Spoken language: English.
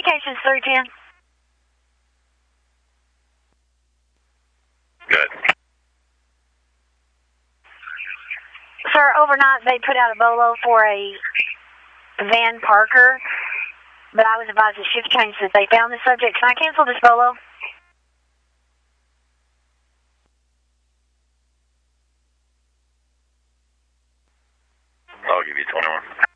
Communications 310. Good. Sir, overnight they put out a bolo for a Van Parker, but I was advised to shift change that they found the subject. Can I cancel this bolo? I'll give you 21.